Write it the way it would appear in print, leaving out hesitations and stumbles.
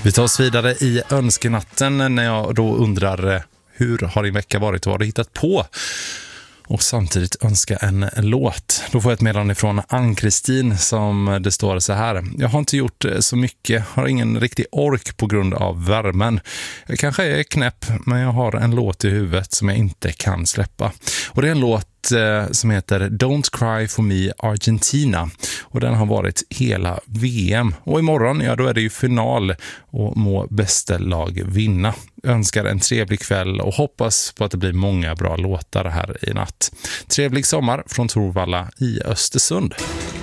Vi tar oss vidare i önskenatten när jag då undrar hur har din vecka varit och vad har du hittat på? Och samtidigt önska en låt. Då får jag ett meddelande från Ann-Kristin som det står så här. Jag har inte gjort så mycket, har ingen riktig ork på grund av värmen. Jag kanske är knäpp, men jag har en låt i huvudet som jag inte kan släppa. Och det är en låt som heter Don't Cry For Me Argentina. Och den har varit hela VM. Och imorgon, ja då är det ju final och må bästa lag vinna. Önskar en trevlig kväll och hoppas på att det blir många bra låtar här i natt. Trevlig sommar från Torvalla i Östersund.